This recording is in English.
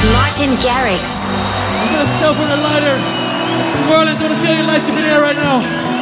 Martin Garrix. I'm gonna self on a lighter. Tomorrowland, I want to see how your lights up in the air right now.